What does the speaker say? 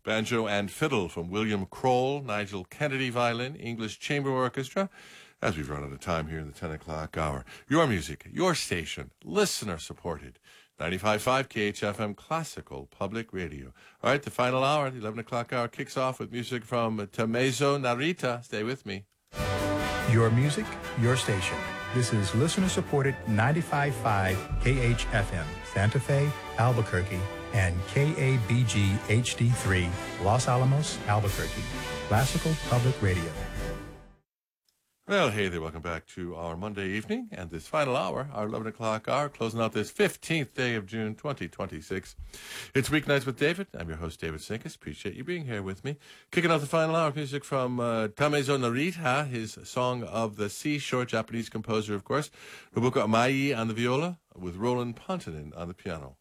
banjo and fiddle from William Kroll, Nigel Kennedy violin, English Chamber Orchestra, as we've run out of time here in the 10 o'clock hour. Your music, your station, listener-supported. 95.5 KHFM Classical Public Radio. All right, the final hour, the 11 o'clock hour, kicks off with music from Tommaso Narita. Stay with me. Your music, your station. This is listener-supported 95.5 KHFM, Santa Fe, Albuquerque, and KABG HD3, Los Alamos, Albuquerque. Classical Public Radio. Well, hey there, welcome back to our Monday evening and this final hour, our 11 o'clock hour, closing out this 15th day of June 2026. It's Weeknights with David. I'm your host, David Sinkus. Appreciate you being here with me. Kicking off the final hour of music from Tommaso Narita, his Song of the Seashore, Japanese composer, of course. Nobuko Amai on the viola, with Roland Pontonen on the piano.